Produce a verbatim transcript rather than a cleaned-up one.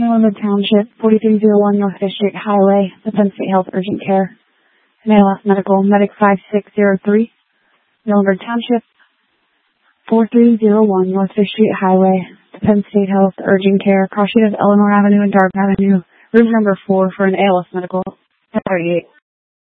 Middleburg Township, forty-three oh one North Fifth Street Highway, the Penn State Health Urgent Care. N A L S Medical, Medic five six zero three, Middleburg Township, forty-three oh one North Fifth Street Highway, the Penn State Health Urgent Care, cross street of Eleanor Avenue and Dark Avenue, room number four for an A L S Medical, ten thirty-eight.